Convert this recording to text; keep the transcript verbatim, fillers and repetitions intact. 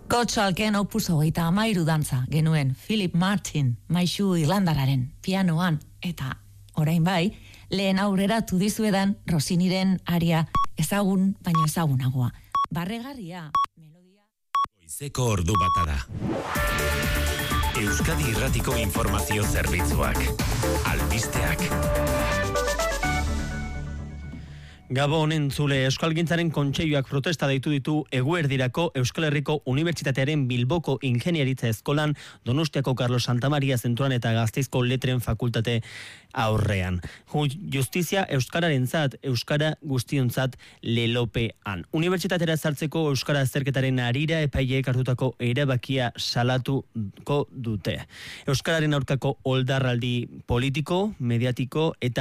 Kotxalken opus hogeita amairu dantza genuen Philip Martin, maisu irlandararen pianoan, eta orain bai, lehen aurreratu dizuedan Rossiniren aria ezagun, baina ezagunagoa. Barregarria, melodia... Goizeko ordu bata da. Euskadi Irratiko Informazio Zerbitzuak. Albisteak. Gabon entzule, Euskalgintzaren Kontseiluak protesta deitu ditu Eguerdirako Euskal Herriko Unibertsitatearen Bilboko Ingeniaritza Eskolan, Donostiako Carlos Santamaria Zentroan eta Gasteizko Letren Fakultate aurrean. Justizia Euskararentzat, Euskara guztionzat lelopean. Unibertsitatera sartzeko Euskara azterketaren harira epaileek hartutako erabakia salatuko dute. Euskararen aurkako oldarraldi politiko, mediatiko eta